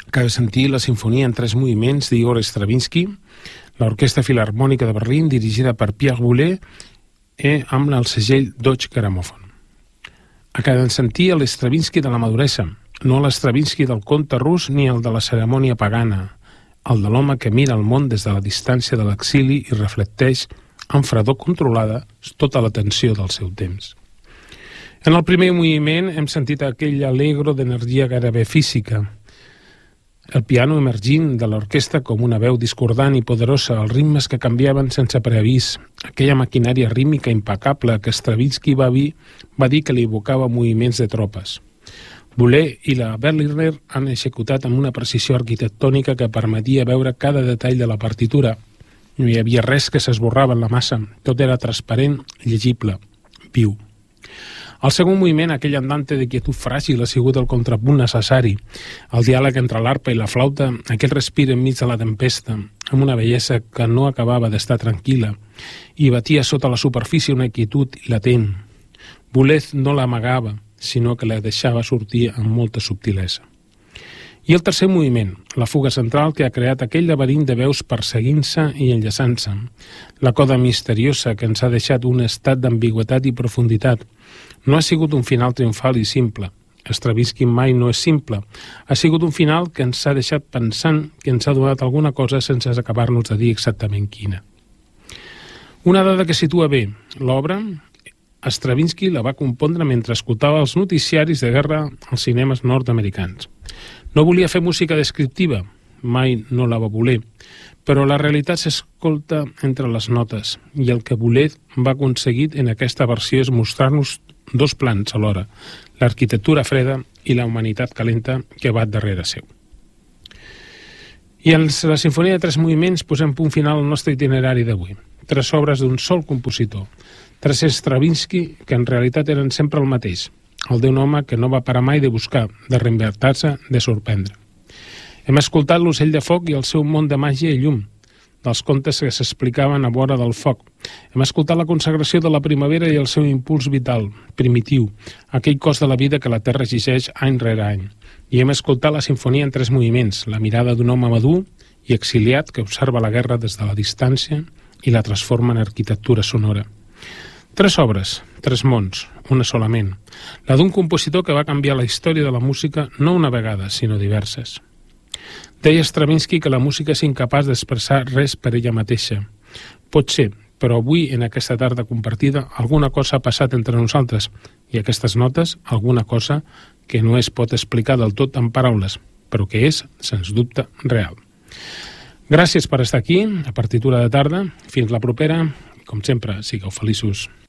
Acaba de sentir la sinfonia en 3 moviments d'Igor Stravinsky, l'Orquestra Filharmònica de Berlín, dirigida per Pierre Boulez, amb el segell Deutsche Grammophon. Acaba de sentir l'Stravinsky de la maduresa, no l'Stravinsky del conte rus ni el de la cerimònia pagana, el de l'home que mira el món des de la distància de l'exili i reflecteix amb fredor controlada tota la tensió del seu temps. En el primer moviment hem sentit aquell allegro d'energia gairebé física, el piano emergint de l'orquestra com una veu discordant i poderosa, els ritmes que canviaven sense preavís, aquella maquinària rítmica impecable que Stravinsky va dir que li evocava moviments de tropes. Boulez i la Berliner han executat amb una precisió arquitectònica que permetia veure cada detall de la partitura. No hi havia res que s'esborrava en la massa, tot era transparent, llegible, viu. El segon moviment, aquell andante de quietud fràgil, ha sigut el contrapunt necessari. El diàleg entre l'arpa i la flauta, aquell respir enmig de la tempesta, amb una bellesa que no acabava d'estar tranquil·la i batia sota la superfície una quietud latent. Boulez no l'amagava, sinó que la deixava sortir amb molta subtilesa. I el tercer moviment, la fuga central que ha creat aquell laberint de veus perseguint-se i enllaçant-se, la coda misteriosa que ens ha deixat un estat d'ambigüitat i profunditat. No ha sigut un final triomfal i simple. Stravinsky mai no és simple. Ha sigut un final que ens ha deixat pensant que ens ha donat alguna cosa sense acabar-nos de dir exactament quina. Una dada que situa bé l'obra, Stravinsky la va compondre mentre escoltava els noticiaris de guerra als cinemes nord-americans. No volia fer música descriptiva, mai no la va voler, però la realitat s'escolta entre les notes i el que Boulez va aconseguir en aquesta versió és mostrar-nos dos plans alhora, l'arquitectura freda i la humanitat calenta que va darrere seu. I en la sinfonia de 3 moviments posem punt final al nostre itinerari d'avui. 3 obres d'un sol compositor, 3 Stravinsky que en realitat eren sempre el mateix, el d'un home que no va parar mai de buscar, de reinventar-se, de sorprendre. Hem escoltat l'ocell de foc i el seu món de màgia i llum, dels contes que s'explicaven a vora del foc. Hem escoltat la consagració de la primavera i el seu impuls vital, primitiu, aquell cos de la vida que la Terra exigeix any rere any. I hem escoltat la sinfonia en 3 moviments, la mirada d'un home madur i exiliat que observa la guerra des de la distància i la transforma en arquitectura sonora. 3 obres, 3 mons, una solament. La d'un compositor que va canviar la història de la música no una vegada, sinó diverses. Deia Stravinsky que la música és incapaç d'expressar res per ella mateixa. Pot ser, però avui, en aquesta tarda compartida, alguna cosa ha passat entre nosaltres i aquestes notes, alguna cosa que no es pot explicar del tot en paraules, però que és, sens dubte, real. Gràcies per estar aquí, a Partitura de Tarda. Fins la propera. Com sempre, sigueu feliços.